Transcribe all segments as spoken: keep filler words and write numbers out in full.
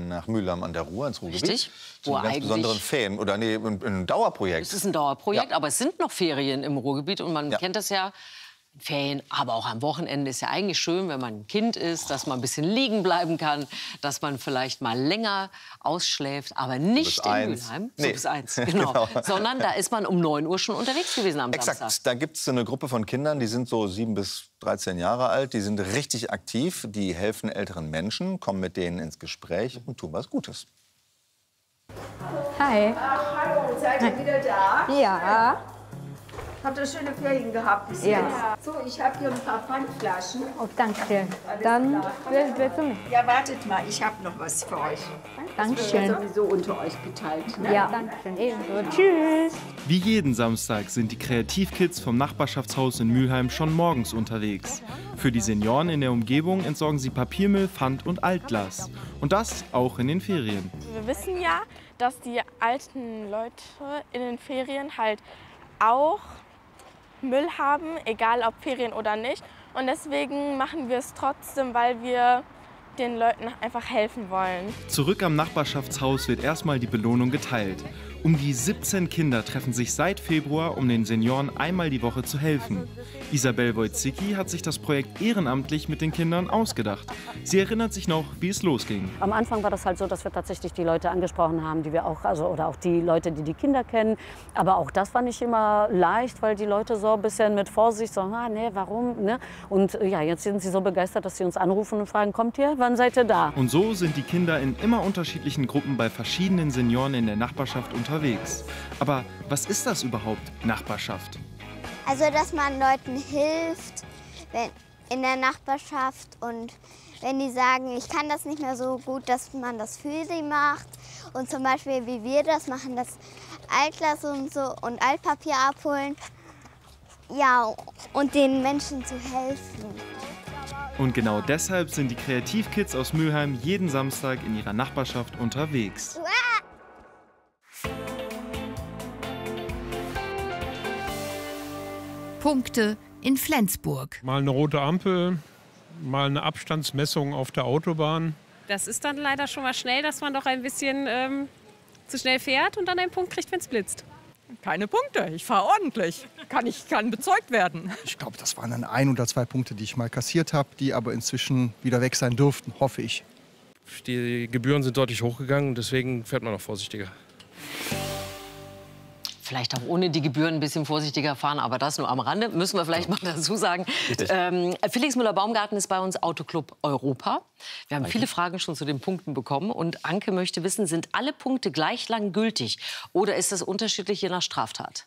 nach Mülheim an der Ruhr, ins Ruhrgebiet. Richtig. Zu einem ganz besonderen Ferien, oder nee, ein, ein Dauerprojekt. Es ist ein Dauerprojekt, ja. aber es sind noch Ferien im Ruhrgebiet. Und man ja. kennt das ja, Ferien, aber auch am Wochenende ist ja eigentlich schön, wenn man ein Kind ist, dass man ein bisschen liegen bleiben kann, dass man vielleicht mal länger ausschläft, aber nicht in Mülheim. Nee. So bis eins, genau. genau. Sondern da ist man um neun Uhr schon unterwegs gewesen am Exakt. Samstag. Da gibt es eine Gruppe von Kindern, die sind so sieben bis dreizehn Jahre alt, die sind richtig aktiv, die helfen älteren Menschen, kommen mit denen ins Gespräch und tun was Gutes. Hi. Ach, hallo, seid ihr wieder da? Ja. Habt ihr schöne Ferien gehabt bis Ja. jetzt? So, ich habe hier ein paar Pfandflaschen. Oh, danke. Dann willst du mit? Ja, wartet mal, ich habe noch was für euch. Das wird ja Dankeschön. sowieso unter euch geteilt, ne? Ja, dankeschön. Ebenso. Tschüss. Wie jeden Samstag sind die Kreativkids vom Nachbarschaftshaus in Mülheim schon morgens unterwegs. Für die Senioren in der Umgebung entsorgen sie Papiermüll, Pfand und Altglas. Und das auch in den Ferien. Wir wissen ja, dass die alten Leute in den Ferien halt auch Müll haben, egal ob Ferien oder nicht. Und deswegen machen wir es trotzdem, weil wir den Leuten einfach helfen wollen. Zurück am Nachbarschaftshaus wird erstmal die Belohnung geteilt. Um die siebzehn Kinder treffen sich seit Februar, um den Senioren einmal die Woche zu helfen. Isabel Wojcicki hat sich das Projekt ehrenamtlich mit den Kindern ausgedacht. Sie erinnert sich noch, wie es losging. Am Anfang war das halt so, dass wir tatsächlich die Leute angesprochen haben, die wir auch, also oder auch die Leute, die die Kinder kennen. Aber auch das war nicht immer leicht, weil die Leute so ein bisschen mit Vorsicht so, ah, nee, warum, ne? Und ja, jetzt sind sie so begeistert, dass sie uns anrufen und fragen, kommt ihr, wann seid ihr da? Und so sind die Kinder in immer unterschiedlichen Gruppen bei verschiedenen Senioren in der Nachbarschaft unterwegs. Aber was ist das überhaupt, Nachbarschaft? Also, dass man Leuten hilft wenn, in der Nachbarschaft und wenn die sagen, ich kann das nicht mehr so gut, dass man das für sie macht. Und zum Beispiel, wie wir das machen, das Altglas und so und Altpapier abholen. Ja, und den Menschen zu helfen. Und genau deshalb sind die Kreativkids aus Mülheim jeden Samstag in ihrer Nachbarschaft unterwegs. Punkte in Flensburg. Mal eine rote Ampel, mal eine Abstandsmessung auf der Autobahn. Das ist dann leider schon mal schnell, dass man doch ein bisschen ähm, zu schnell fährt und dann einen Punkt kriegt, wenn es blitzt. Keine Punkte, ich fahre ordentlich. Kann, ich, kann bezeugt werden. Ich glaube, das waren dann ein oder zwei Punkte, die ich mal kassiert habe, die aber inzwischen wieder weg sein dürften, hoffe ich. Die Gebühren sind deutlich hochgegangen, deswegen fährt man auch vorsichtiger. Vielleicht auch ohne die Gebühren ein bisschen vorsichtiger fahren, aber das nur am Rande, müssen wir vielleicht mal dazu sagen. Ähm, Felix Müller-Baumgarten ist bei uns Autoclub Europa. Wir haben viele Fragen schon zu den Punkten bekommen. Und Anke möchte wissen, sind alle Punkte gleich lang gültig oder ist das unterschiedlich je nach Straftat?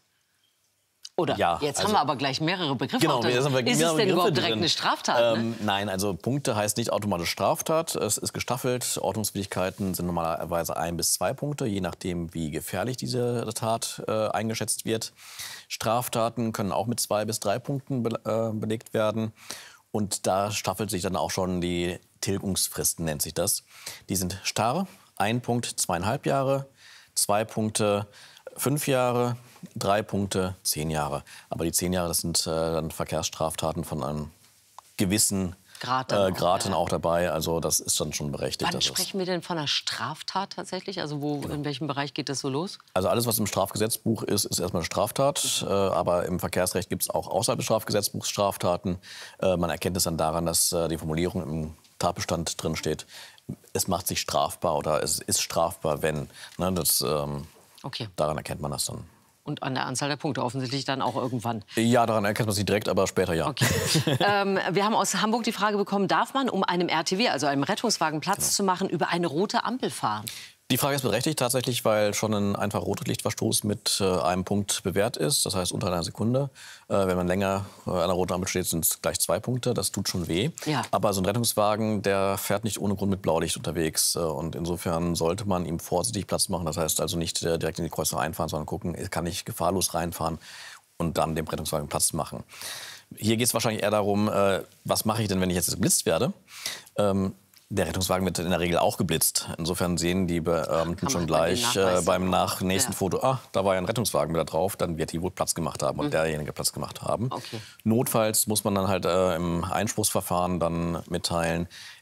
Oder? Ja, Jetzt also, haben wir aber gleich mehrere Begriffe. Genau, auf der- wir, wir, ist wir es denn überhaupt Begriffe direkt drin. eine Straftat? Ähm, Ne? Nein, also Punkte heißt nicht automatisch Straftat. Es ist gestaffelt. Ordnungswidrigkeiten sind normalerweise ein bis zwei Punkte, je nachdem, wie gefährlich diese Tat äh, eingeschätzt wird. Straftaten können auch mit zwei bis drei Punkten be äh, belegt werden. Und da staffelt sich dann auch schon die Tilgungsfristen, nennt sich das. Die sind starr. Ein Punkt, zweieinhalb Jahre. Zwei Punkte, fünf Jahre. Drei Punkte, zehn Jahre. Aber die zehn Jahre, das sind äh, dann Verkehrsstraftaten von einem gewissen Grad, äh, dann Grad auch, dann ja. auch dabei. Also das ist dann schon berechtigt. Wann Das ist, sprechen wir denn von einer Straftat tatsächlich? Also wo, in welchem Bereich geht das so los? also alles, was im Strafgesetzbuch ist, ist erstmal eine Straftat. Äh, aber im Verkehrsrecht gibt es auch außerhalb des Strafgesetzbuchs Straftaten. Äh, man erkennt es dann daran, dass äh, die Formulierung im Tatbestand drin steht. Es macht sich strafbar oder es ist strafbar, wenn. Ne, das, ähm, okay. Daran erkennt man das dann. Und an der Anzahl der Punkte offensichtlich dann auch irgendwann. Ja, daran erkennt man es nicht direkt, aber später ja. Okay. ähm, wir haben aus Hamburg die Frage bekommen, darf man, um einem R T W, also einem Rettungswagen, Platz genau. zu machen, über eine rote Ampel fahren? Die Frage ist berechtigt tatsächlich, weil schon ein einfacher Rotlichtverstoß mit äh, einem Punkt bewährt ist. Das heißt unter einer Sekunde. Äh, wenn man länger äh, an der roten Ampel steht, sind es gleich zwei Punkte. Das tut schon weh. Ja. Aber so ein Rettungswagen, der fährt nicht ohne Grund mit Blaulicht unterwegs. Äh, und insofern sollte man ihm vorsichtig Platz machen. Das heißt also nicht äh, direkt in die Kreuzung einfahren, sondern gucken, kann ich gefahrlos reinfahren und dann dem Rettungswagen Platz machen. Hier geht es wahrscheinlich eher darum, äh, was mache ich denn, wenn ich jetzt geblitzt werde? Ähm, Der Rettungswagen wird in der Regel auch geblitzt. Insofern sehen die Beamten schon gleich äh, beim nach nächsten ja. Foto, ah, da war ja ein Rettungswagen wieder drauf, dann wird die wohl Platz gemacht haben und mhm. derjenige Platz gemacht haben. Okay. Notfalls muss man dann halt äh, im Einspruchsverfahren dann mitteilen,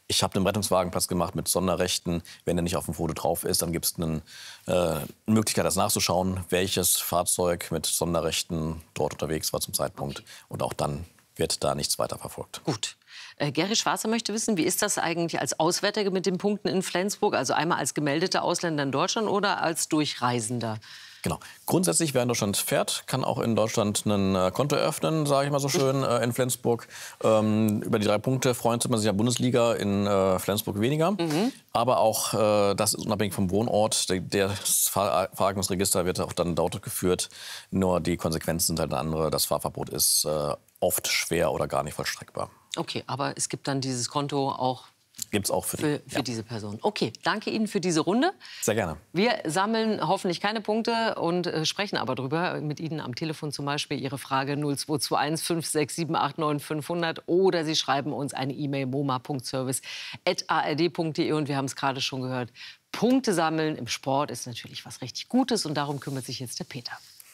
Ich habe einen Rettungswagenplatz gemacht mit Sonderrechten. Wenn der nicht auf dem Foto drauf ist, dann gibt es eine äh, Möglichkeit, das nachzuschauen, welches Fahrzeug mit Sonderrechten dort unterwegs war zum Zeitpunkt. Und auch dann wird da nichts weiter verfolgt. Gut. Äh, Gary Schwarzer möchte wissen, wie ist das eigentlich als Auswärtiger mit den Punkten in Flensburg? Also einmal als gemeldeter Ausländer in Deutschland oder als Durchreisender? Genau. Grundsätzlich, wer in Deutschland fährt, kann auch in Deutschland ein äh, Konto eröffnen, sage ich mal so schön, äh, in Flensburg. Ähm, über die drei Punkte freut man sich ja Bundesliga, in äh, Flensburg weniger. Mhm. Aber auch, äh, das ist unabhängig vom Wohnort. Der, das Fahr Fahrerkennungsregister wird auch dann dort geführt. Nur die Konsequenzen sind halt eine andere. Das Fahrverbot ist äh, oft schwer oder gar nicht vollstreckbar. Okay, aber es gibt dann dieses Konto auch Gibt's auch für, die, für, für ja. diese Person. Okay, danke Ihnen für diese Runde. Sehr gerne. Wir sammeln hoffentlich keine Punkte und äh, sprechen aber drüber mit Ihnen am Telefon zum Beispiel Ihre Frage null zwei zwei eins fünf sechs sieben acht neun fünfhundert oder Sie schreiben uns eine E-Mail moma punkt service at a r d punkt d e und wir haben es gerade schon gehört. Punkte sammeln im Sport ist natürlich was richtig Gutes und darum kümmert sich jetzt der Peter.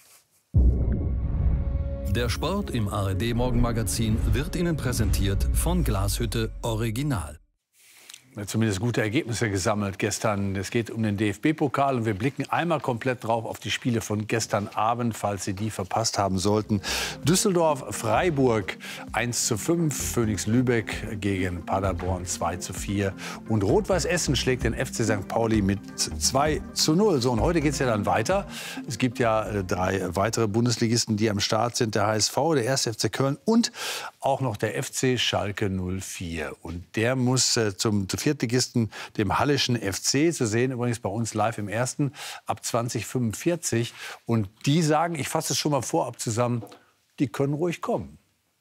Der Sport im A R D Morgenmagazin wird Ihnen präsentiert von Glashütte Original. Zumindest gute Ergebnisse gesammelt gestern. Es geht um den D F B-Pokal und wir blicken einmal komplett drauf auf die Spiele von gestern Abend, falls Sie die verpasst haben sollten. Düsseldorf-Freiburg eins zu fünf, Phoenix-Lübeck gegen Paderborn zwei zu vier und Rot-Weiß Essen schlägt den F C Sankt Pauli mit zwei zu null. So, und heute geht es ja dann weiter. Es gibt ja drei weitere Bundesligisten, die am Start sind. Der H S V, der erste F C Köln und auch noch der F C Schalke null vier. Und der muss äh, zum Viertligisten, dem Halleschen F C, zu sehen, übrigens bei uns live im Ersten, ab zwanzig fünfundvierzig. Und die sagen, ich fasse es schon mal vorab zusammen, die können ruhig kommen.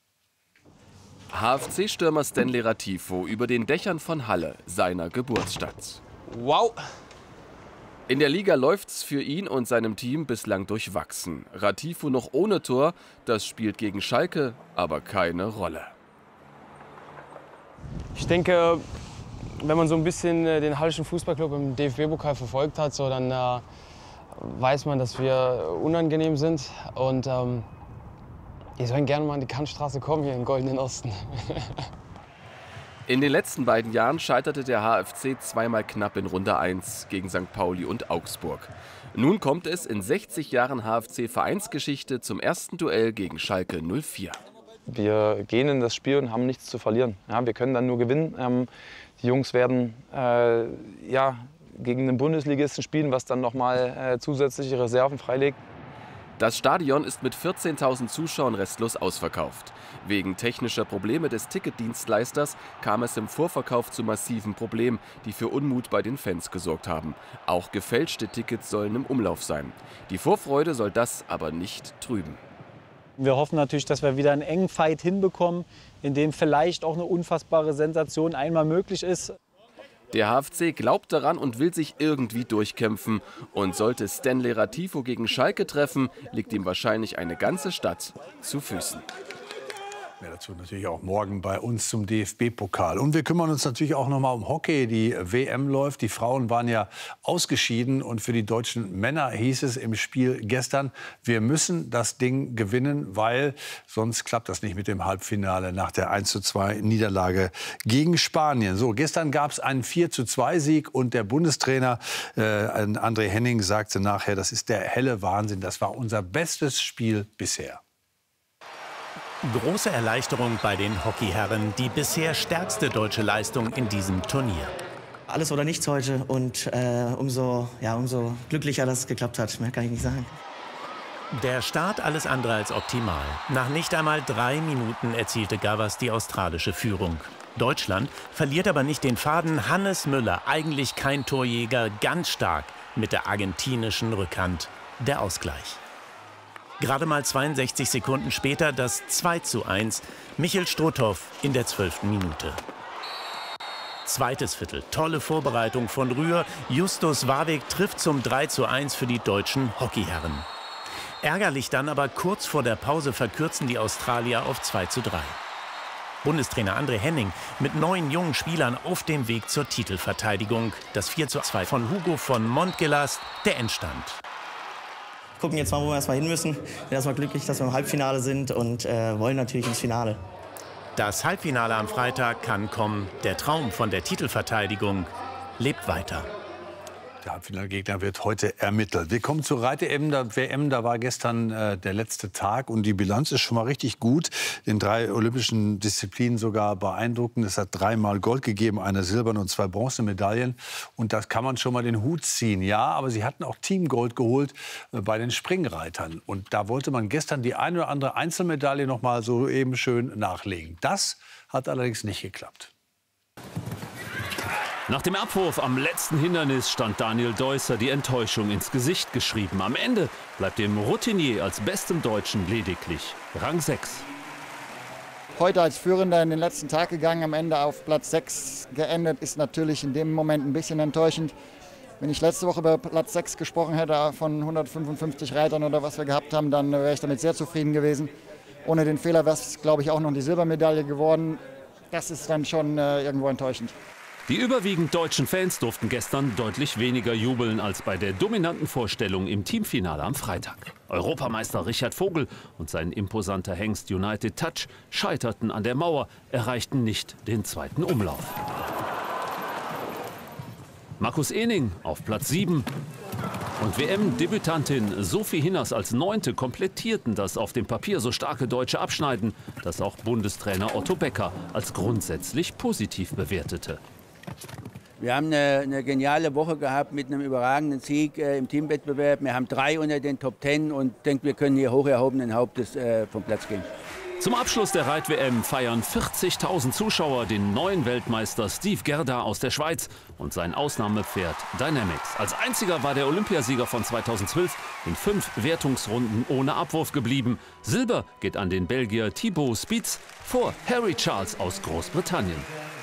H F C-Stürmer Stanley Ratifo über den Dächern von Halle, seiner Geburtsstadt. Wow! In der Liga läuft's für ihn und seinem Team bislang durchwachsen. Ratifo noch ohne Tor, das spielt gegen Schalke aber keine Rolle. Ich denke, wenn man so ein bisschen den Halleschen Fußballclub im D F B-Pokal verfolgt hat, so, dann äh, weiß man, dass wir unangenehm sind. Und ähm, die sollen gerne mal an die Kantstraße kommen hier im Goldenen Osten. In den letzten beiden Jahren scheiterte der H F C zweimal knapp in Runde eins gegen Sankt Pauli und Augsburg. Nun kommt es in sechzig Jahren H F C-Vereinsgeschichte zum ersten Duell gegen Schalke null vier. Wir gehen in das Spiel und haben nichts zu verlieren. Ja, wir können dann nur gewinnen. Ähm, die Jungs werden äh, ja, gegen den Bundesligisten spielen, was dann noch mal äh, zusätzliche Reserven freilegt. Das Stadion ist mit vierzehntausend Zuschauern restlos ausverkauft. Wegen technischer Probleme des Ticketdienstleisters kam es im Vorverkauf zu massiven Problemen, die für Unmut bei den Fans gesorgt haben. Auch gefälschte Tickets sollen im Umlauf sein. Die Vorfreude soll das aber nicht trüben. Wir hoffen natürlich, dass wir wieder einen engen Fight hinbekommen, in dem vielleicht auch eine unfassbare Sensation einmal möglich ist. Der H F C glaubt daran und will sich irgendwie durchkämpfen. Und sollte Stanley Ratifo gegen Schalke treffen, liegt ihm wahrscheinlich eine ganze Stadt zu Füßen. Ja, dazu natürlich auch morgen bei uns zum D F B-Pokal. Und wir kümmern uns natürlich auch noch mal um Hockey. Die W M läuft. Die Frauen waren ja ausgeschieden. Und für die deutschen Männer hieß es im Spiel gestern, wir müssen das Ding gewinnen, weil sonst klappt das nicht mit dem Halbfinale nach der eins zu zwei Niederlage gegen Spanien. So, gestern gab es einen vier zu zwei Sieg. Und der Bundestrainer äh, André Henning sagte nachher, das ist der helle Wahnsinn. Das war unser bestes Spiel bisher. Große Erleichterung bei den Hockeyherren, die bisher stärkste deutsche Leistung in diesem Turnier. Alles oder nichts heute und äh, umso, ja, umso glücklicher, dass es geklappt hat. Mehr kann ich nicht sagen. Der Start alles andere als optimal. Nach nicht einmal drei Minuten erzielte Gavas die australische Führung. Deutschland verliert aber nicht den Faden. Hannes Müller, eigentlich kein Torjäger, ganz stark mit der argentinischen Rückhand. Der Ausgleich. Gerade mal zweiundsechzig Sekunden später das zwei zu eins. Michel Struthoff in der zwölften Minute. Zweites Viertel. Tolle Vorbereitung von Rühr. Justus Warwick trifft zum drei zu eins für die deutschen Hockeyherren. Ärgerlich dann aber kurz vor der Pause verkürzen die Australier auf zwei zu drei. Bundestrainer André Henning mit neun jungen Spielern auf dem Weg zur Titelverteidigung. Das vier zu zwei von Hugo von Montgelas, der Endstand. Gucken jetzt mal, wo wir erstmal hin müssen. Wir sind erstmal glücklich, dass wir im Halbfinale sind und äh, wollen natürlich ins Finale. Das Halbfinale am Freitag kann kommen. Der Traum von der Titelverteidigung lebt weiter. Der Halbfinalgegner wird heute ermittelt. Wir kommen zur Reite-W M. Da war gestern äh, der letzte Tag und die Bilanz ist schon mal richtig gut. In drei olympischen Disziplinen sogar beeindruckend. Es hat dreimal Gold gegeben, eine silberne und zwei Bronzemedaillen. Und das kann man schon mal den Hut ziehen. Ja, aber sie hatten auch Teamgold geholt äh, bei den Springreitern. Und da wollte man gestern die eine oder andere Einzelmedaille noch mal so eben schön nachlegen. Das hat allerdings nicht geklappt. Nach dem Abwurf am letzten Hindernis stand Daniel Deusser die Enttäuschung ins Gesicht geschrieben. Am Ende bleibt dem Routinier als bestem Deutschen lediglich Rang sechs. Heute als Führender in den letzten Tag gegangen, am Ende auf Platz sechs geendet, ist natürlich in dem Moment ein bisschen enttäuschend. Wenn ich letzte Woche über Platz sechs gesprochen hätte, von hundertfünfundfünfzig Reitern oder was wir gehabt haben, dann wäre ich damit sehr zufrieden gewesen. Ohne den Fehler wäre es, glaube ich, auch noch die Silbermedaille geworden. Das ist dann schon äh, irgendwo enttäuschend. Die überwiegend deutschen Fans durften gestern deutlich weniger jubeln als bei der dominanten Vorstellung im Teamfinale am Freitag. Europameister Richard Vogel und sein imposanter Hengst United Touch scheiterten an der Mauer, erreichten nicht den zweiten Umlauf. Markus Ening auf Platz sieben und W M-Debütantin Sophie Hinners als Neunte komplettierten das auf dem Papier so starke deutsche Abschneiden, das auch Bundestrainer Otto Becker als grundsätzlich positiv bewertete. Wir haben eine, eine geniale Woche gehabt mit einem überragenden Sieg äh, im Teamwettbewerb. Wir haben drei unter den Top Ten und denke, wir können hier hoch erhobenen Hauptes äh, vom Platz gehen. Zum Abschluss der Reit-W M feiern vierzigtausend Zuschauer den neuen Weltmeister Steve Gerda aus der Schweiz und sein Ausnahmepferd Dynamics. Als einziger war der Olympiasieger von zweitausendzwölf in fünf Wertungsrunden ohne Abwurf geblieben. Silber geht an den Belgier Thibaut Spietz vor Harry Charles aus Großbritannien.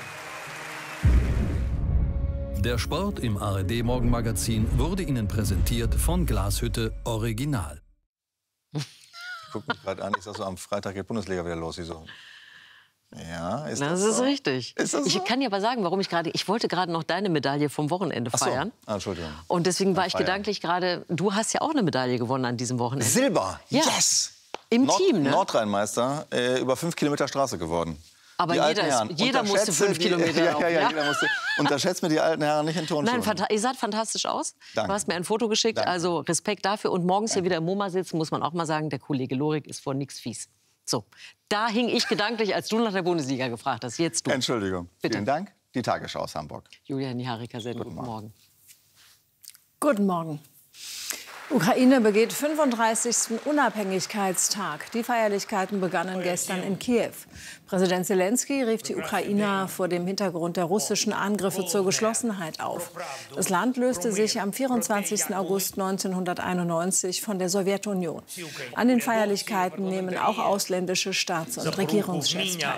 Der Sport im A R D-Morgenmagazin wurde Ihnen präsentiert von Glashütte Original. Guck mich gerade an, ich sag so, am Freitag geht Bundesliga wieder los. So. Ja, ist das, das ist so? richtig. Ist das so? Ich kann dir aber sagen, warum ich gerade, ich wollte gerade noch deine Medaille vom Wochenende Ach so. feiern. Ah, Entschuldigung. Und deswegen war ich feiern. gedanklich gerade, du hast ja auch eine Medaille gewonnen an diesem Wochenende. Silber, ja. yes! Im Nord Team, ne? Nordrhein-Meister, äh, über fünf Kilometer Straße geworden. Aber die jeder, ist, jeder musste fünf die, Kilometer ja, laufen. ja, ja, Ja? jeder musste. Unterschätzt mir die alten Herren nicht in Turnschuhen. Nein, fanta- ihr seht fantastisch aus. Danke. Du hast mir ein Foto geschickt, Danke. also Respekt dafür. Und morgens Danke. hier wieder im MoMA sitzen, muss man auch mal sagen, der Kollege Lorik ist vor nichts fies. So, da hing ich gedanklich, als du nach der Bundesliga gefragt hast. Jetzt du. Entschuldigung. Bitte. Vielen Dank. Die Tagesschau aus Hamburg. Julia Niharika, sehr guten, guten Morgen. Guten Morgen. Ukraine begeht fünfunddreißigsten Unabhängigkeitstag. Die Feierlichkeiten begannen gestern in Kiew. Präsident Zelensky rief die Ukrainer vor dem Hintergrund der russischen Angriffe zur Geschlossenheit auf. Das Land löste sich am vierundzwanzigsten August neunzehnhunderteinundneunzig von der Sowjetunion. An den Feierlichkeiten nehmen auch ausländische Staats- und Regierungschefs teil.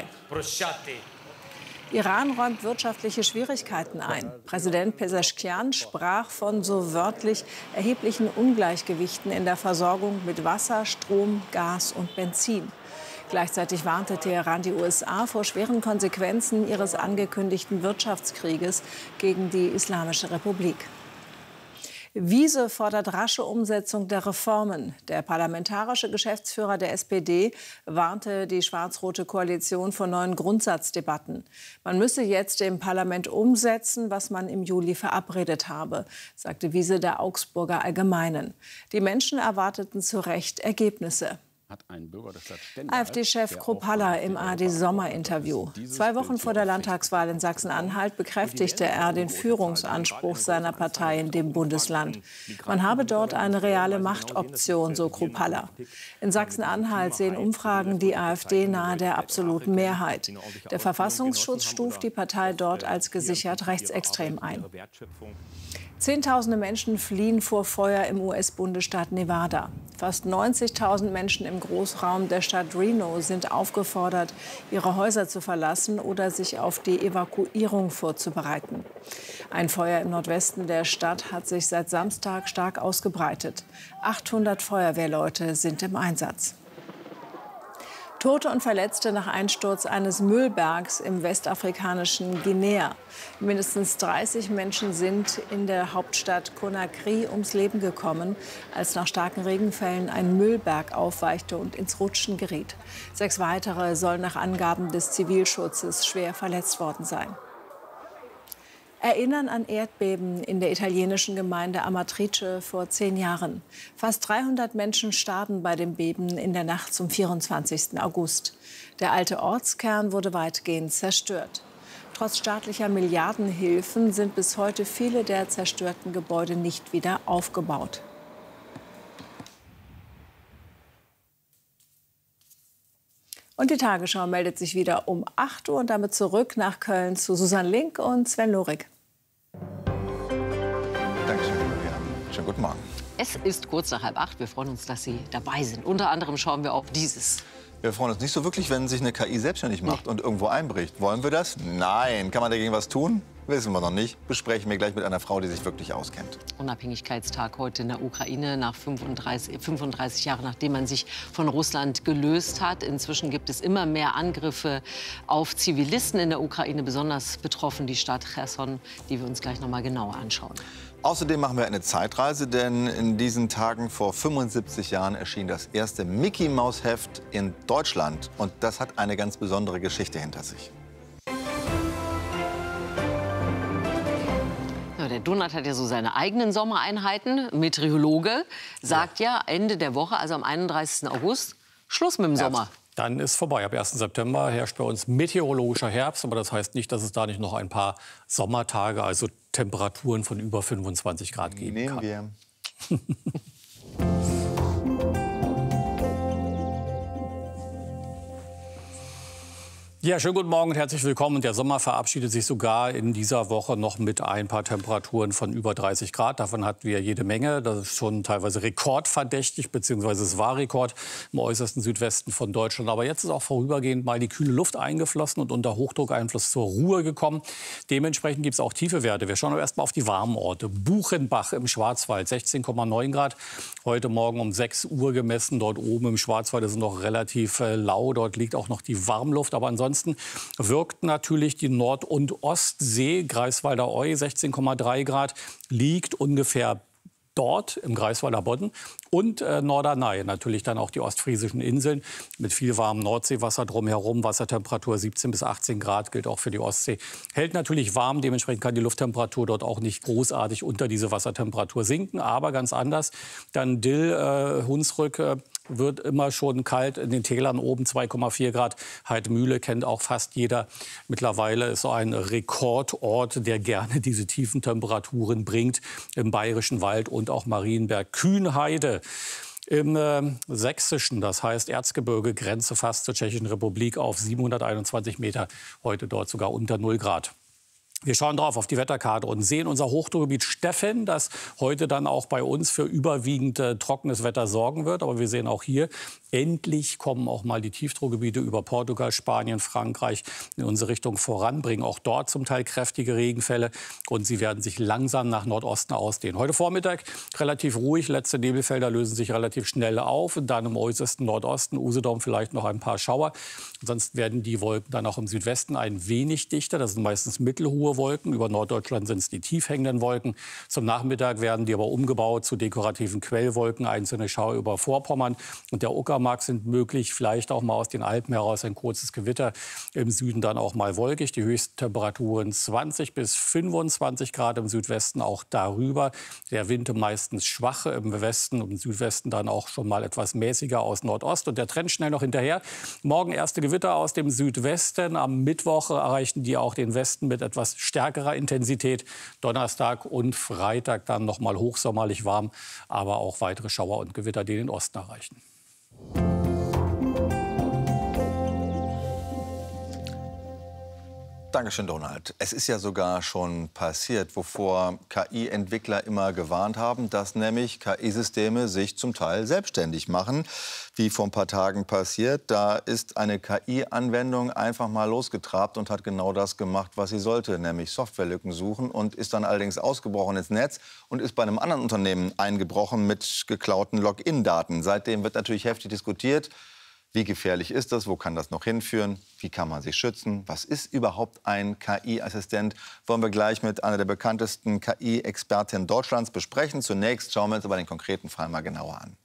Iran räumt wirtschaftliche Schwierigkeiten ein. Präsident Pezeschkian sprach von so wörtlich erheblichen Ungleichgewichten in der Versorgung mit Wasser, Strom, Gas und Benzin. Gleichzeitig warnte Teheran die U S A vor schweren Konsequenzen ihres angekündigten Wirtschaftskrieges gegen die Islamische Republik. Wiese fordert rasche Umsetzung der Reformen. Der parlamentarische Geschäftsführer der S P D warnte die schwarz-rote Koalition vor neuen Grundsatzdebatten. Man müsse jetzt im Parlament umsetzen, was man im Juli verabredet habe, sagte Wiese der Augsburger Allgemeinen. Die Menschen erwarteten zu Recht Ergebnisse. Hat ein Bürger der Stadt Stendal, AfD-Chef Kruppalla im A R D-Sommerinterview. Zwei Wochen vor der Landtagswahl in Sachsen-Anhalt bekräftigte er den Führungsanspruch seiner Partei in dem Bundesland. Man habe dort eine reale Machtoption, so Kruppalla. In Sachsen-Anhalt sehen Umfragen die AfD nahe der absoluten Mehrheit. Der Verfassungsschutz stuft die Partei dort als gesichert rechtsextrem ein. Zehntausende Menschen fliehen vor Feuer im U S-Bundesstaat Nevada. Fast neunzigtausend Menschen im Großraum der Stadt Reno sind aufgefordert, ihre Häuser zu verlassen oder sich auf die Evakuierung vorzubereiten. Ein Feuer im Nordwesten der Stadt hat sich seit Samstag stark ausgebreitet. achthundert Feuerwehrleute sind im Einsatz. Tote und Verletzte nach Einsturz eines Müllbergs im westafrikanischen Guinea. Mindestens dreißig Menschen sind in der Hauptstadt Conakry ums Leben gekommen, als nach starken Regenfällen ein Müllberg aufweichte und ins Rutschen geriet. Sechs weitere sollen nach Angaben des Zivilschutzes schwer verletzt worden sein. Erinnern an Erdbeben in der italienischen Gemeinde Amatrice vor zehn Jahren. Fast dreihundert Menschen starben bei dem Beben in der Nacht zum vierundzwanzigsten August. Der alte Ortskern wurde weitgehend zerstört. Trotz staatlicher Milliardenhilfen sind bis heute viele der zerstörten Gebäude nicht wieder aufgebaut. Und die Tagesschau meldet sich wieder um acht Uhr und damit zurück nach Köln zu Susanne Link und Sven Lorik. Dankeschön, Julian. Schönen guten Morgen. Es ist kurz nach halb acht. Wir freuen uns, dass Sie dabei sind. Unter anderem schauen wir auf dieses. Wir freuen uns nicht so wirklich, wenn sich eine K I selbstständig macht und irgendwo einbricht. Wollen wir das? Nein. Kann man dagegen was tun? Wissen wir noch nicht. Besprechen wir gleich mit einer Frau, die sich wirklich auskennt. Unabhängigkeitstag heute in der Ukraine, nach fünfunddreißig, fünfunddreißig Jahren, nachdem man sich von Russland gelöst hat. Inzwischen gibt es immer mehr Angriffe auf Zivilisten in der Ukraine, besonders betroffen die Stadt Cherson, die wir uns gleich noch mal genauer anschauen. Außerdem machen wir eine Zeitreise, denn in diesen Tagen vor fünfundsiebzig Jahren erschien das erste Mickey-Maus-Heft in Deutschland. Und das hat eine ganz besondere Geschichte hinter sich. Ja, der Donat hat ja so seine eigenen Sommereinheiten. Meteorologe sagt ja, Ende der Woche, also am einunddreißigsten August, Schluss mit dem Sommer. Dann ist vorbei. Ab ersten September herrscht bei uns meteorologischer Herbst. Aber das heißt nicht, dass es da nicht noch ein paar Sommertage, also Temperaturen von über fünfundzwanzig Grad geben Nehmen kann. wir. Ja, schönen guten Morgen und herzlich willkommen. Der Sommer verabschiedet sich sogar in dieser Woche noch mit ein paar Temperaturen von über dreißig Grad. Davon hatten wir jede Menge. Das ist schon teilweise rekordverdächtig, beziehungsweise es war Rekord im äußersten Südwesten von Deutschland. Aber jetzt ist auch vorübergehend mal die kühle Luft eingeflossen und unter Hochdruckeinfluss zur Ruhe gekommen. Dementsprechend gibt es auch tiefe Werte. Wir schauen aber erst mal auf die warmen Orte. Buchenbach im Schwarzwald, sechzehn Komma neun Grad. Heute Morgen um sechs Uhr gemessen. Dort oben im Schwarzwald ist es noch relativ äh, lau. Dort liegt auch noch die Warmluft. Aber ansonsten wirkt natürlich die Nord- und Ostsee. Greifswalder Eu sechzehn Komma drei Grad, liegt ungefähr dort im Greifswalder Bodden und äh, Norderney, natürlich dann auch die ostfriesischen Inseln mit viel warmem Nordseewasser drumherum. Wassertemperatur siebzehn bis achtzehn Grad, gilt auch für die Ostsee. Hält natürlich warm, dementsprechend kann die Lufttemperatur dort auch nicht großartig unter diese Wassertemperatur sinken. Aber ganz anders, dann Dill, äh, Hunsrück, äh, wird immer schon kalt in den Tälern oben, zwei Komma vier Grad. Heidmühle kennt auch fast jeder. Mittlerweile ist so ein Rekordort, der gerne diese tiefen Temperaturen bringt, im Bayerischen Wald und auch Marienberg. Kühnheide im äh, Sächsischen, das heißt Erzgebirge, Grenze fast zur Tschechischen Republik, auf siebenhunderteinundzwanzig Meter, heute dort sogar unter null Grad. Wir schauen drauf auf die Wetterkarte und sehen unser Hochdruckgebiet Steffen, das heute dann auch bei uns für überwiegend äh, trockenes Wetter sorgen wird. Aber wir sehen auch hier, endlich kommen auch mal die Tiefdruckgebiete über Portugal, Spanien, Frankreich in unsere Richtung voran, bringen auch dort zum Teil kräftige Regenfälle. Und sie werden sich langsam nach Nordosten ausdehnen. Heute Vormittag relativ ruhig, letzte Nebelfelder lösen sich relativ schnell auf. Und dann im äußersten Nordosten, Usedom, vielleicht noch ein paar Schauer. Ansonsten werden die Wolken dann auch im Südwesten ein wenig dichter. Das sind meistens mittelhohe Wolken. Über Norddeutschland sind es die tief hängenden Wolken. Zum Nachmittag werden die aber umgebaut zu dekorativen Quellwolken. Einzelne Schauer über Vorpommern und der Uckermark sind möglich. Vielleicht auch mal aus den Alpen heraus ein kurzes Gewitter. Im Süden dann auch mal wolkig. Die höchsten Temperaturen zwanzig bis fünfundzwanzig Grad im Südwesten, auch darüber. Der Wind meistens schwach im Westen und im Südwesten dann auch schon mal etwas mäßiger aus Nordost. Und der Trend schnell noch hinterher. Morgen erste Gewitter aus dem Südwesten. Am Mittwoch erreichen die auch den Westen mit etwas stärkerer Intensität. Donnerstag und Freitag dann noch mal hochsommerlich warm, aber auch weitere Schauer und Gewitter, die den Osten erreichen. Dankeschön, Donald. Es ist ja sogar schon passiert, wovor K I-Entwickler immer gewarnt haben, dass nämlich K I-Systeme sich zum Teil selbstständig machen. Wie vor ein paar Tagen passiert, da ist eine K I-Anwendung einfach mal losgetrabt und hat genau das gemacht, was sie sollte, nämlich Softwarelücken suchen, und ist dann allerdings ausgebrochen ins Netz und ist bei einem anderen Unternehmen eingebrochen mit geklauten Login-Daten. Seitdem wird natürlich heftig diskutiert. Wie gefährlich ist das? Wo kann das noch hinführen? Wie kann man sich schützen? Was ist überhaupt ein K I-Assistent? Wollen wir gleich mit einer der bekanntesten K I-Expertinnen Deutschlands besprechen. Zunächst schauen wir uns aber den konkreten Fall mal genauer an.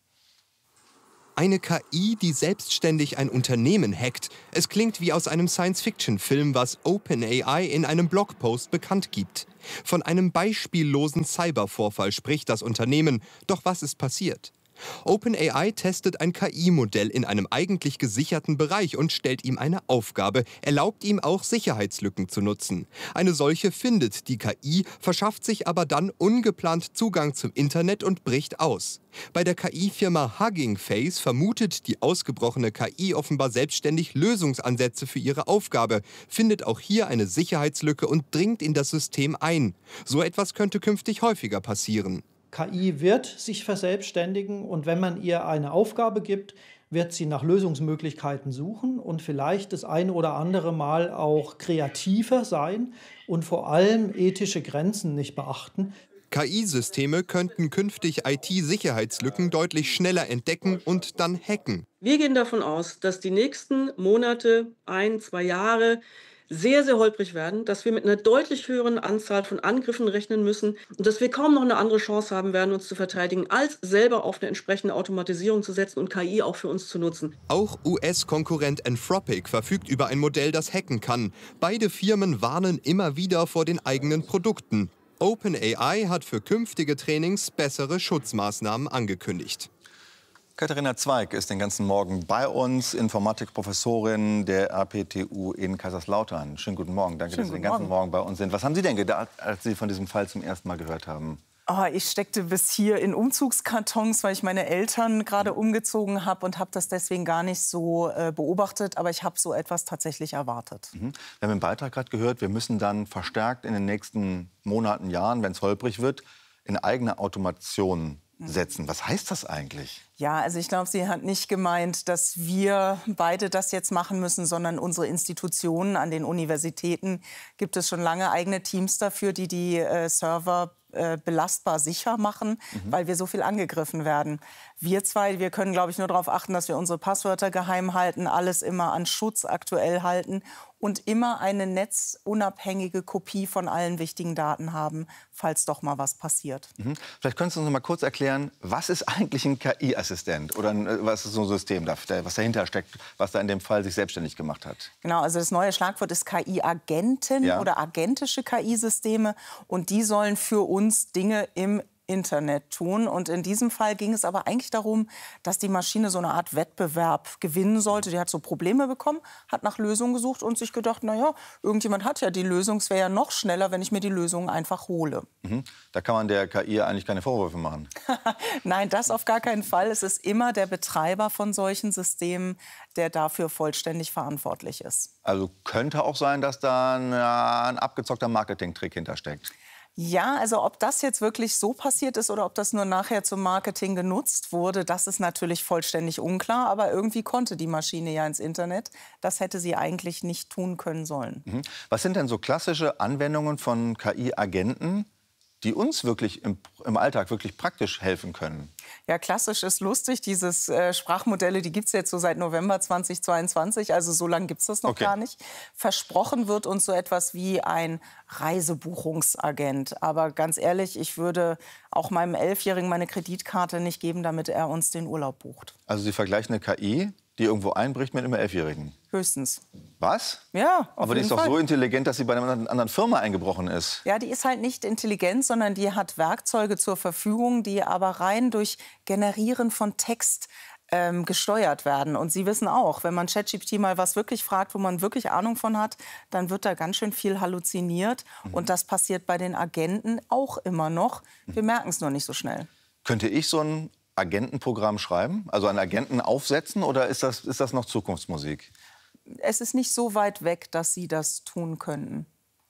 Eine K I, die selbstständig ein Unternehmen hackt. Es klingt wie aus einem Science-Fiction-Film, was OpenAI in einem Blogpost bekannt gibt. Von einem beispiellosen Cybervorfall spricht das Unternehmen. Doch was ist passiert? OpenAI testet ein K I-Modell in einem eigentlich gesicherten Bereich und stellt ihm eine Aufgabe, erlaubt ihm auch Sicherheitslücken zu nutzen. Eine solche findet die K I, verschafft sich aber dann ungeplant Zugang zum Internet und bricht aus. Bei der K I-Firma Hugging Face vermutet die ausgebrochene K I offenbar selbstständig Lösungsansätze für ihre Aufgabe, findet auch hier eine Sicherheitslücke und dringt in das System ein. So etwas könnte künftig häufiger passieren. K I wird sich verselbstständigen und wenn man ihr eine Aufgabe gibt, wird sie nach Lösungsmöglichkeiten suchen und vielleicht das eine oder andere Mal auch kreativer sein und vor allem ethische Grenzen nicht beachten. K I-Systeme könnten künftig I T-Sicherheitslücken deutlich schneller entdecken und dann hacken. Wir gehen davon aus, dass die nächsten Monate, ein, zwei Jahre sehr, sehr holprig werden, dass wir mit einer deutlich höheren Anzahl von Angriffen rechnen müssen und dass wir kaum noch eine andere Chance haben werden, uns zu verteidigen, als selber auf eine entsprechende Automatisierung zu setzen und K I auch für uns zu nutzen. Auch U S-Konkurrent Anthropic verfügt über ein Modell, das hacken kann. Beide Firmen warnen immer wieder vor den eigenen Produkten. OpenAI hat für künftige Trainings bessere Schutzmaßnahmen angekündigt. Katharina Zweig ist den ganzen Morgen bei uns, Informatikprofessorin der R P T U in Kaiserslautern. Schönen guten Morgen, danke, Schönen dass Sie den guten ganzen Morgen bei uns sind. Was haben Sie denn gedacht, als Sie von diesem Fall zum ersten Mal gehört haben? Oh, ich steckte bis hier in Umzugskartons, weil ich meine Eltern gerade umgezogen habe und habe das deswegen gar nicht so äh, beobachtet. Aber ich habe so etwas tatsächlich erwartet. Mhm. Wir haben im Beitrag gerade gehört, wir müssen dann verstärkt in den nächsten Monaten, Jahren, wenn es holprig wird, in eigene Automation setzen. Was heißt das eigentlich? Ja, also ich glaube, sie hat nicht gemeint, dass wir beide das jetzt machen müssen, sondern unsere Institutionen an den Universitäten gibt es schon lange eigene Teams dafür, die die äh, Server äh, belastbar sicher machen, mhm. weil wir so viel angegriffen werden. Wir zwei, wir können, glaube ich, nur darauf achten, dass wir unsere Passwörter geheim halten, alles immer an Schutz aktuell halten und immer eine netzunabhängige Kopie von allen wichtigen Daten haben, falls doch mal was passiert. Mhm. Vielleicht könntest du uns noch mal kurz erklären, was ist eigentlich ein K I-Assistent oder ein, was ist so ein System, was dahinter steckt, was da in dem Fall sich selbstständig gemacht hat? Genau, also das neue Schlagwort ist K I-Agenten ja. oder agentische K I-Systeme und die sollen für uns Dinge im Internet tun. Und in diesem Fall ging es aber eigentlich darum, dass die Maschine so eine Art Wettbewerb gewinnen sollte. Die hat so Probleme bekommen, hat nach Lösungen gesucht und sich gedacht, na ja, irgendjemand hat ja die Lösung, es wäre ja noch schneller, wenn ich mir die Lösung einfach hole. Mhm. Da kann man der K I eigentlich keine Vorwürfe machen. Nein, das auf gar keinen Fall. Es ist immer der Betreiber von solchen Systemen, der dafür vollständig verantwortlich ist. Also könnte auch sein, dass da ein, ein abgezockter Marketing-Trick hintersteckt. Ja, also ob das jetzt wirklich so passiert ist oder ob das nur nachher zum Marketing genutzt wurde, das ist natürlich vollständig unklar. Aber irgendwie konnte die Maschine ja ins Internet. Das hätte sie eigentlich nicht tun können sollen. Mhm. Was sind denn so klassische Anwendungen von K I-Agenten, die uns wirklich im, im Alltag wirklich praktisch helfen können? Ja, klassisch ist lustig. Diese äh, Sprachmodelle, die gibt es jetzt so seit November zweitausendzweiundzwanzig. Also so lange gibt es das noch okay. gar nicht. Versprochen wird uns so etwas wie ein Reisebuchungsagent. Aber ganz ehrlich, ich würde auch meinem Elfjährigen meine Kreditkarte nicht geben, damit er uns den Urlaub bucht. Also Sie vergleichen eine K I, die irgendwo einbricht mit einem Elfjährigen? Höchstens. Was? Ja, auf Aber die jeden ist doch Fall. so intelligent, dass sie bei einer anderen Firma eingebrochen ist. Ja, die ist halt nicht intelligent, sondern die hat Werkzeuge zur Verfügung, die aber rein durch Generieren von Text ähm, gesteuert werden. Und Sie wissen auch, wenn man ChatGPT mal was wirklich fragt, wo man wirklich Ahnung von hat, dann wird da ganz schön viel halluziniert. Mhm. Und das passiert bei den Agenten auch immer noch. Wir merken es nur nicht so schnell. Könnte ich so ein Agentenprogramm schreiben? Also einen Agenten aufsetzen? Oder ist das, ist das noch Zukunftsmusik? Es ist nicht so weit weg, dass Sie das tun könnten.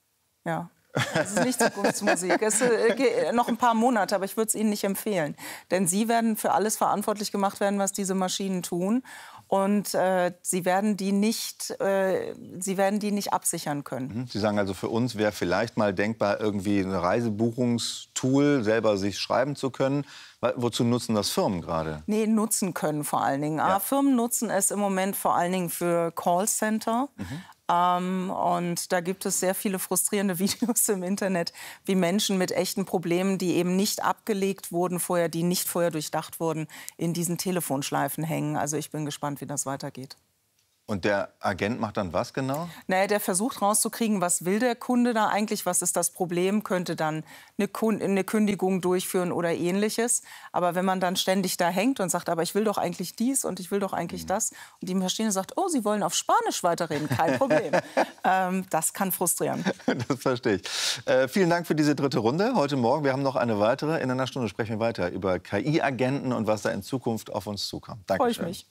Ja. Es ist nicht Zukunftsmusik. Es ist noch ein paar Monate, aber ich würde es Ihnen nicht empfehlen. Denn Sie werden für alles verantwortlich gemacht werden, was diese Maschinen tun. und äh, sie werden die nicht, äh, sie werden die nicht absichern können. Sie sagen also, für uns wäre vielleicht mal denkbar, irgendwie ein Reisebuchungstool selber sich schreiben zu können. Wozu nutzen das Firmen gerade? Nee, nutzen können vor allen Dingen. Ja. Firmen nutzen es im Moment vor allen Dingen für Callcenter. Mhm. Ähm, und da gibt es sehr viele frustrierende Videos im Internet, wie Menschen mit echten Problemen, die eben nicht abgelegt wurden vorher, die nicht vorher durchdacht wurden, in diesen Telefonschleifen hängen. Also ich bin gespannt, wie das weitergeht. Und der Agent macht dann was genau? Naja, der versucht rauszukriegen, was will der Kunde da eigentlich, was ist das Problem, könnte dann eine, Kund eine Kündigung durchführen oder Ähnliches. Aber wenn man dann ständig da hängt und sagt, aber ich will doch eigentlich dies und ich will doch eigentlich mhm. das, und die Maschine sagt, oh, Sie wollen auf Spanisch weiterreden, kein Problem. ähm, das kann frustrieren. Das verstehe ich. Äh, vielen Dank für diese dritte Runde heute Morgen. Wir haben noch eine weitere. In einer Stunde sprechen wir weiter über K I-Agenten und was da in Zukunft auf uns zukommt. Danke schön. Freue ich mich.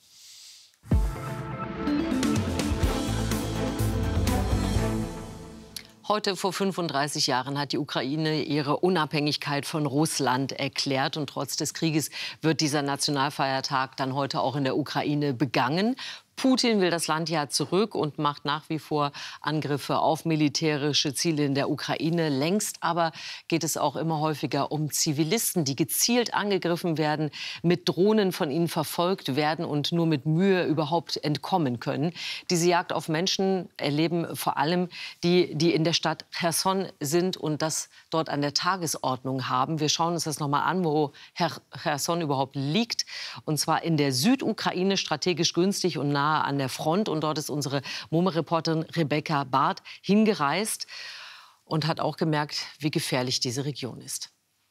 Heute vor fünfunddreißig Jahren hat die Ukraine ihre Unabhängigkeit von Russland erklärt. Und trotz des Krieges wird dieser Nationalfeiertag dann heute auch in der Ukraine begangen. Putin will das Land ja zurück und macht nach wie vor Angriffe auf militärische Ziele in der Ukraine. Längst aber geht es auch immer häufiger um Zivilisten, die gezielt angegriffen werden, mit Drohnen von ihnen verfolgt werden und nur mit Mühe überhaupt entkommen können. Diese Jagd auf Menschen erleben vor allem die, die in der Stadt Cherson sind und das dort an der Tagesordnung haben. Wir schauen uns das noch mal an, wo Cherson überhaupt liegt. Und zwar in der Südukraine, strategisch günstig und nah an der Front. Und dort ist unsere MoMA-Reporterin Rebecca Barth hingereist und hat auch gemerkt, wie gefährlich diese Region ist.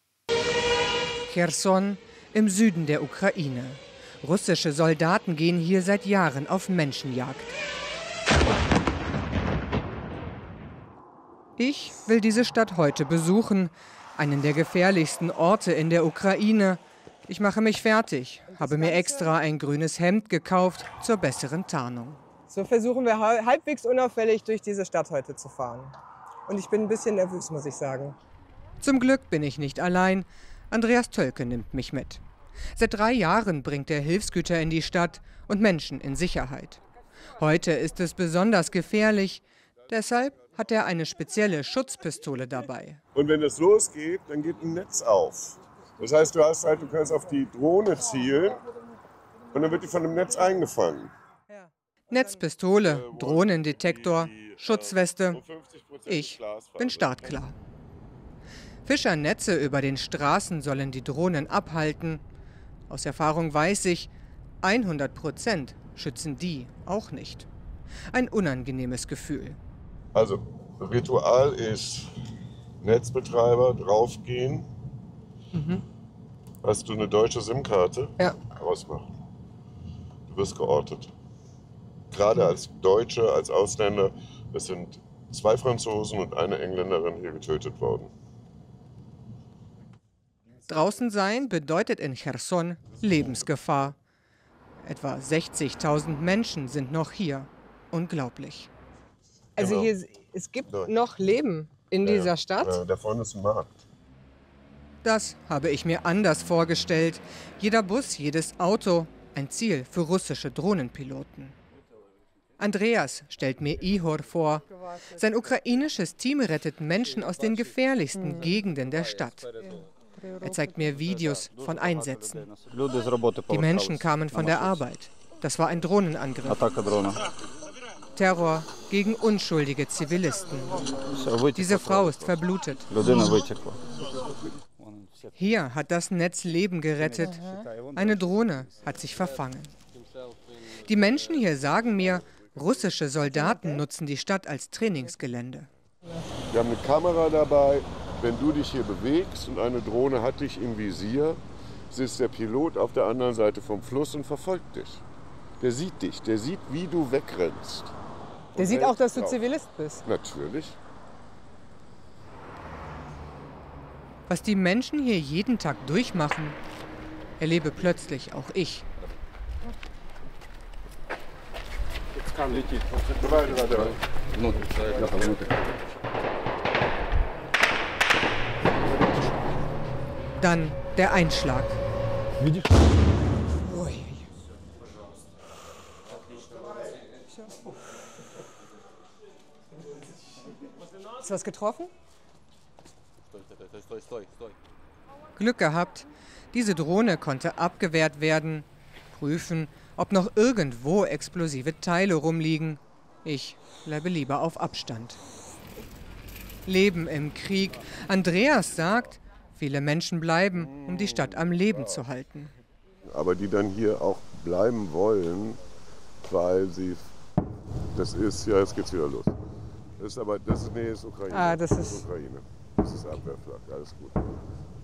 Cherson im Süden der Ukraine. Russische Soldaten gehen hier seit Jahren auf Menschenjagd. Ich will diese Stadt heute besuchen, einen der gefährlichsten Orte in der Ukraine. Ich mache mich fertig, habe mir extra ein grünes Hemd gekauft zur besseren Tarnung. So versuchen wir halbwegs unauffällig durch diese Stadt heute zu fahren. Und ich bin ein bisschen nervös, muss ich sagen. Zum Glück bin ich nicht allein. Andreas Tölke nimmt mich mit. Seit drei Jahren bringt er Hilfsgüter in die Stadt und Menschen in Sicherheit. Heute ist es besonders gefährlich. Deshalb hat er eine spezielle Schutzpistole dabei. Und wenn es losgeht, dann geht ein Netz auf. Das heißt, du, hast halt, du kannst auf die Drohne zielen und dann wird die von dem Netz eingefangen. Netzpistole, Drohnendetektor, Schutzweste. Ich bin startklar. Fischernetze über den Straßen sollen die Drohnen abhalten. Aus Erfahrung weiß ich, hundert Prozent schützen die auch nicht. Ein unangenehmes Gefühl. Also, Ritual ist Netzbetreiber draufgehen. Mhm. Hast du eine deutsche SIM-Karte? Ja. Ausmachen. Du wirst geortet. Gerade als Deutsche, als Ausländer, es sind zwei Franzosen und eine Engländerin hier getötet worden. Draußen sein bedeutet in Cherson Lebensgefahr. Etwa sechzigtausend Menschen sind noch hier. Unglaublich. Also hier, es gibt noch Leben in ja, dieser Stadt? Ja, da vorne ist ein Markt. Das habe ich mir anders vorgestellt. Jeder Bus, jedes Auto, ein Ziel für russische Drohnenpiloten. Andreas stellt mir Ihor vor. Sein ukrainisches Team rettet Menschen aus den gefährlichsten Gegenden der Stadt. Er zeigt mir Videos von Einsätzen. Die Menschen kamen von der Arbeit. Das war ein Drohnenangriff. Terror gegen unschuldige Zivilisten. Diese Frau ist verblutet. Hier hat das Netz Leben gerettet. Eine Drohne hat sich verfangen. Die Menschen hier sagen mir, russische Soldaten nutzen die Stadt als Trainingsgelände. Wir haben eine Kamera dabei. Wenn du dich hier bewegst und eine Drohne hat dich im Visier, sitzt der Pilot auf der anderen Seite vom Fluss und verfolgt dich. Der sieht dich, der sieht, wie du wegrennst. Der sieht auch, dass du Zivilist bist. Natürlich. Was die Menschen hier jeden Tag durchmachen, erlebe plötzlich auch ich. Dann der Einschlag. Hast du was getroffen? Glück gehabt. Diese Drohne konnte abgewehrt werden. Prüfen, ob noch irgendwo explosive Teile rumliegen. Ich bleibe lieber auf Abstand. Leben im Krieg. Andreas sagt, viele Menschen bleiben, um die Stadt am Leben zu halten. Aber die dann hier auch bleiben wollen, weil sie, das ist, ja, jetzt geht's wieder los. Das ist aber, das ist, nee, ist Ukraine. Ah, das ist Ukraine. Das ist Abwehrflak, alles gut.